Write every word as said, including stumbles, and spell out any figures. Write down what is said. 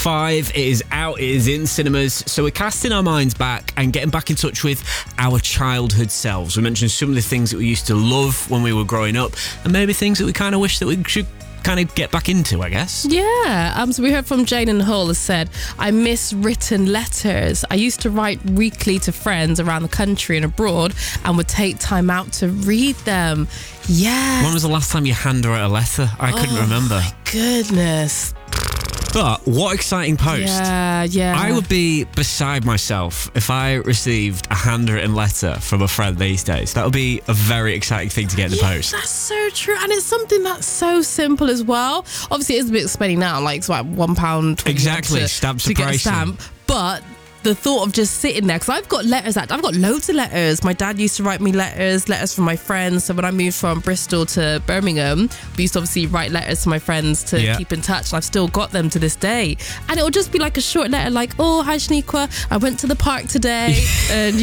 five. It is out. It is in cinemas. So we're casting our minds back and getting back in touch with our childhood selves. We mentioned some of the things that we used to love when we were growing up, and maybe things that we kind of wish that we should kind of get back into, I guess. Yeah. Um, so we heard from Jane in Hull has said, I miss written letters. I used to write weekly to friends around the country and abroad and would take time out to read them. Yeah. When was the last time you handwrote a letter? I couldn't oh, remember. My goodness. But what exciting post. Yeah, yeah. I would be beside myself if I received a handwritten letter from a friend these days. That would be a very exciting thing to get in the yeah, post. That's so true. And it's something that's so simple as well. Obviously, it is a bit expensive now, like it's like one pound. Exactly, to, stamps to are get a pricey. stamp. But the thought of just sitting there, because I've got letters, I've got loads of letters. My dad used to write me letters, letters from my friends. So when I moved from Bristol to Birmingham, we used to obviously write letters to my friends to Yeah. keep in touch. And I've still got them to this day. And it'll just be like a short letter like, oh, hi Shaniqua, I went to the park today. And